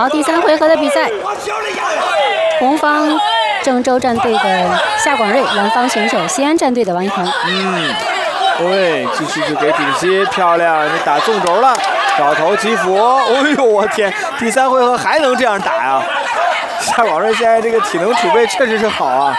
好，第3回合的比赛，红方郑州战队的夏广瑞，蓝方选手西安战队的王一恒。 对，继续就给顶膝，漂亮，你打纵轴了，找头击腹。哎呦，我天，第3回合还能这样打呀？夏广瑞现在这个体能储备确实是好啊。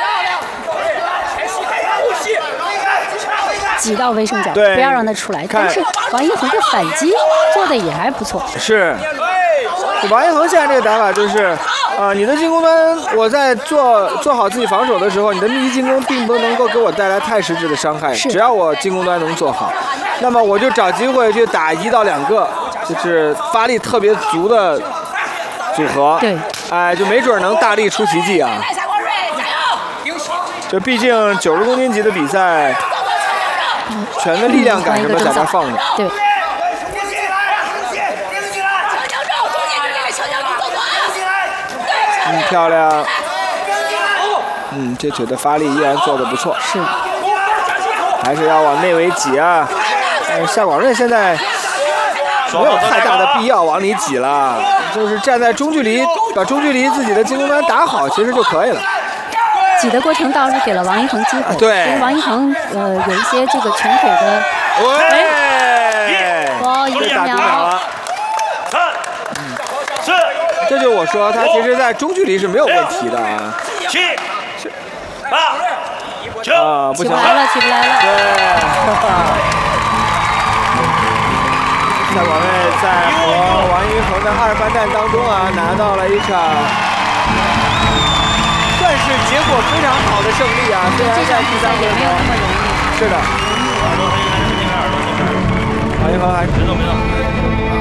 挤到微胜角， 对， 不要让他出来。但是王一恒的反击做的也还不错。 是，王一恒现在这个打法就是，你的进攻端我在做好自己防守的时候，你的密集进攻并不能够给我带来太实质的伤害。只要我进攻端能做好，那么我就找机会去打1到2个，就是发力特别足的组合。 对， 哎，就没准能大力出奇迹啊！就毕竟90公斤级的比赛。拳的力量感什么在这放着， 对。 漂亮。这腿的发力依然做得不错。 是。 还是要往内围挤啊！夏广瑞现在没有太大的必要往里挤了，就是站在中距离，把中距离自己的进攻端打好，其实就可以了。 挤的过程倒是给了王一恒机会， 对， 其实王一恒有一些这个拳腿的，哇， 被打中秒了。这就我说他其实在中距离是没有问题的啊。 7、8、9， 不行， 起不来了。 对，夏广瑞在和王一恒的2番战当中啊，拿到了一场。算是结果非常好的胜利啊！虽然在第3回合没有那么容易。 是的，王一恒还没动。